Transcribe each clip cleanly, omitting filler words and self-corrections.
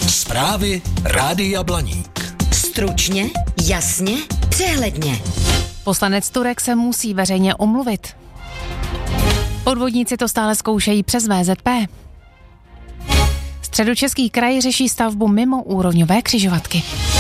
Zprávy Rádia Blaník. Stručně, jasně, přehledně. Poslanec Turek se musí veřejně omluvit. Podvodníci to stále zkoušejí přes VZP. Středočeský kraj řeší stavbu mimo úrovňové křižovatky.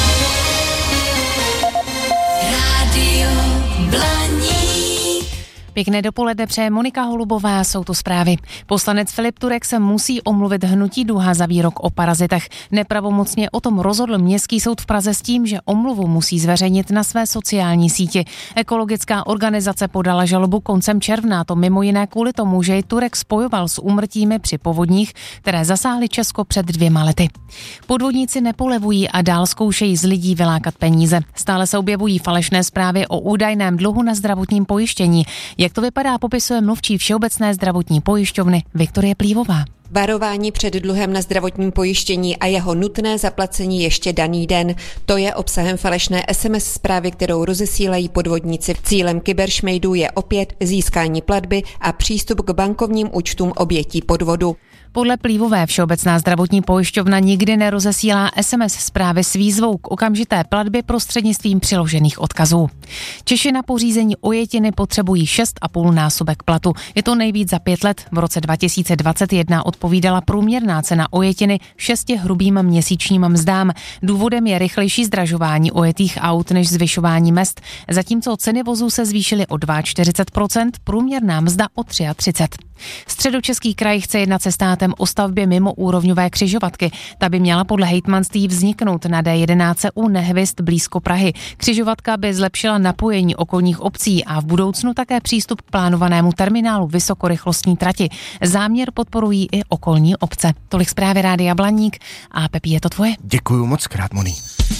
Rádio Blaník. Pěkné dopoledne přeje Monika Holubová, jsou tu zprávy. Poslanec Filip Turek se musí omluvit hnutí Duha za výrok o parazitech. Nepravomocně o tom rozhodl Městský soud v Praze s tím, že omluvu musí zveřejnit na své sociální síti. Ekologická organizace podala žalobu koncem června, to mimo jiné kvůli tomu, že ji Turek spojoval s úmrtími při povodních, které zasáhly Česko před 2 lety. Podvodníci nepolevují a dál zkoušejí z lidí vylákat peníze. Stále se objevují falešné zprávy o údajném dluhu na zdravotním pojištění. Jak to vypadá, popisuje mluvčí Všeobecné zdravotní pojišťovny Viktorie Plívová. Varování před dluhem na zdravotním pojištění a jeho nutné zaplacení ještě daný den. To je obsahem falešné SMS zprávy, kterou rozesílají podvodníci. Cílem kyberšmejdů je opět získání platby a přístup k bankovním účtům obětí podvodu. Podle Plívové Všeobecná zdravotní pojišťovna nikdy nerozesílá SMS zprávy s výzvou k okamžité platbě prostřednictvím přiložených odkazů. Češi na pořízení ojetiny potřebují 6,5 násobek platu. Je to nejvíc za 5 let. V roce 2021 odpovídala průměrná cena ojetiny 6 hrubým měsíčním mzdám. Důvodem je rychlejší zdražování ojetých aut než zvyšování mezd. Zatímco ceny vozů se zvýšily o 42%, průměrná mzda o 33%. Středočeský kraj chce jednat se státem o stavbě mimo úrovňové křižovatky. Ta by měla podle hejtmanství vzniknout na D11 u Nehvězd blízko Prahy. Křižovatka by zlepšila napojení okolních obcí a v budoucnu také přístup k plánovanému terminálu vysokorychlostní trati. Záměr podporují i okolní obce. Tolik zprávy Rádia Blaník a Pepi, je to tvoje. Děkuju moc krát, Moni.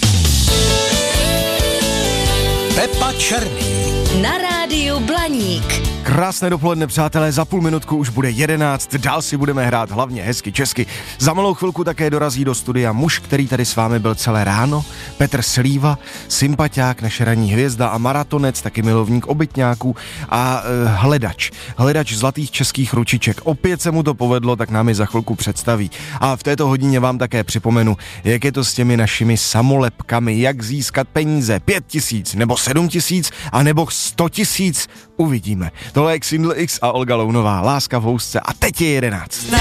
Pepa Černý. Na Rádiu Blaník. Krásné dopoledne, přátelé, za půl minutku už bude 11, dál si budeme hrát hlavně hezky česky. Za malou chvilku také dorazí do studia muž, který tady s vámi byl celé ráno, Petr Slíva, sympatiák, naše ranní hvězda a maratonec, taky milovník obytňáků a hledač zlatých českých ručiček. Opět se mu to povedlo, tak nám je za chvilku představí. A v této hodině vám také připomenu, jak je to s těmi našimi samolepkami, jak získat peníze, 5 000 nebo 7 000 a nebo 100 000, uvidíme. Tohle je Xindl X a Olga Lounová, Láska v housce a teď je 11.